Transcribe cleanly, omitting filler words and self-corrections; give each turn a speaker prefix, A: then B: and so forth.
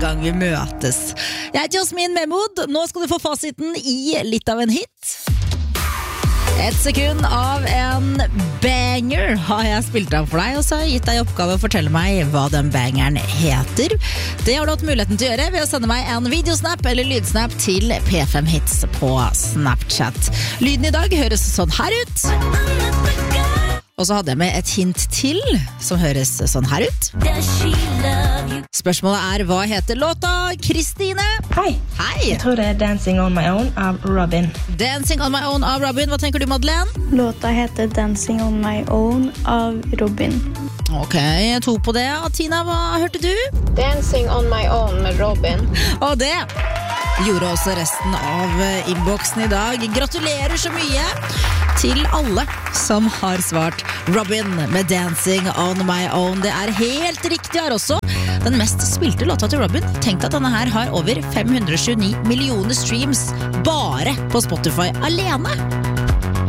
A: gang vi møtes. Jeg heter Jasmin Memod. Nå skal du få fasiten i litt av en hit. 1 sekund av en banger har jeg spilt av for deg, og så har jeg gitt deg oppgave å fortelle meg hva den bangeren heter. Det har du hatt muligheten til å gjøre ved å sende meg en videosnap eller lydsnap til P5 Hits på Snapchat. Lyden i dag høres sånn her ut. Og så hadde jeg med et hint til som høres sånn her ut. Spørsmålet er, hva heter låta? Kristine?
B: Hei.
A: Hei.
B: Jeg tror det er Dancing on my own av Robin.
A: Dancing on my own av Robin. Hva tenker du, Madeleine?
C: Låta heter Dancing on my own av Robin.
A: Ok, 2 på det. Tina, hva hørte du?
D: Dancing on my own med Robin.
A: Og det gjorde også resten av innboksen i dag. Gratulerer så mye til alle som har svart Robin med Dancing on my own. Det er helt riktig her også. Den mest spilte låta til Robin. Tenk at denne her har over 529 millioner streams bare på Spotify alene.